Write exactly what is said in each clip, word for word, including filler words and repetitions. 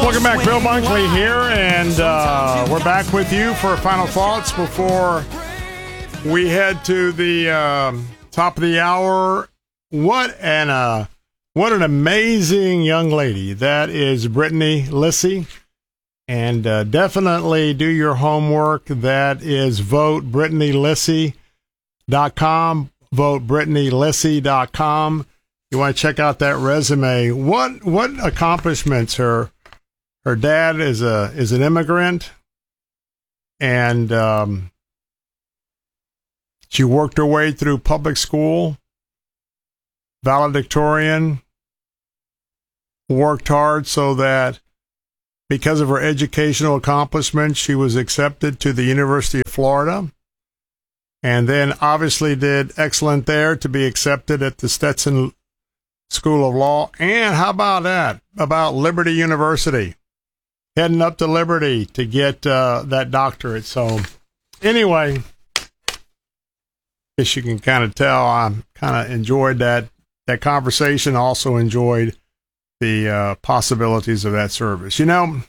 Welcome back. Bill Bunkley here, and uh, we're back with you for final thoughts before we head to the um, top of the hour. What an uh, what an amazing young lady that is Brittany Lissy, and uh, definitely do your homework. That is vote brittany lissy dot com. vote brittany lissy dot com. You want to check out that resume. What what accomplishments her. Her dad is a is an immigrant, and um, she worked her way through public school, valedictorian, worked hard so that because of her educational accomplishments, she was accepted to the University of Florida, and then obviously did excellent there to be accepted at the Stetson School of Law. And how about that? About Liberty University. Heading up to Liberty to get uh, that doctorate. So anyway, as you can kind of tell, I kind of enjoyed that that conversation. Also enjoyed the uh, possibilities of that service. You know,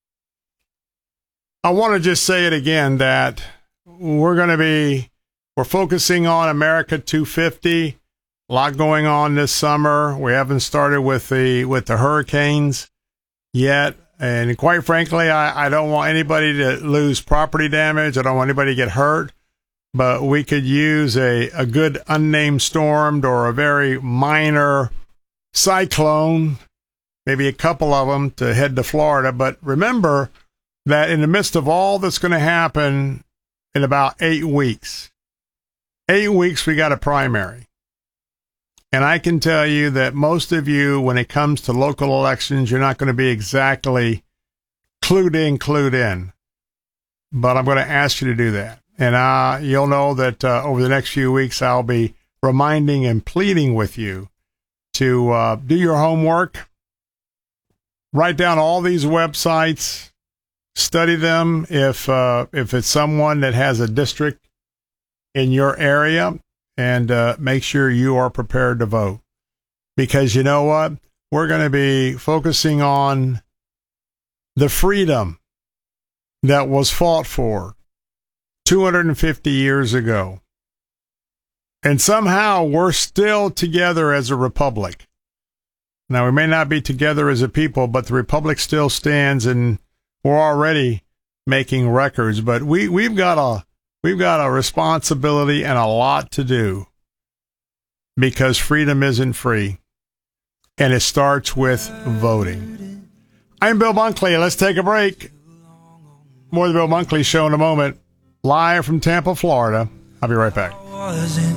I want to just say it again that we're going to be, we're focusing on America two fifty. A lot going on this summer. We haven't started with the with the hurricanes yet. And quite frankly, I, I don't want anybody to lose property damage. I don't want anybody to get hurt. But we could use a, a good unnamed storm or a very minor cyclone, maybe a couple of them, to head to Florida. But remember that in the midst of all that's going to happen in about eight weeks, eight weeks we got a primary. And I can tell you that most of you, when it comes to local elections, you're not going to be exactly clued in, clued in. But I'm going to ask you to do that. And uh, you'll know that uh, over the next few weeks, I'll be reminding and pleading with you to uh, do your homework, write down all these websites, study them. If, uh, if it's someone that has a district in your area, and uh, make sure you are prepared to vote. Because you know what? We're going to be focusing on the freedom that was fought for two hundred fifty years ago. And somehow we're still together as a republic. Now, we may not be together as a people, but the republic still stands, and we're already making records. But we, we've got a We've got a responsibility and a lot to do because freedom isn't free, and it starts with voting. I'm Bill Bunkley. Let's take a break. More of the Bill Bunkley Show in a moment, live from Tampa, Florida. I'll be right back.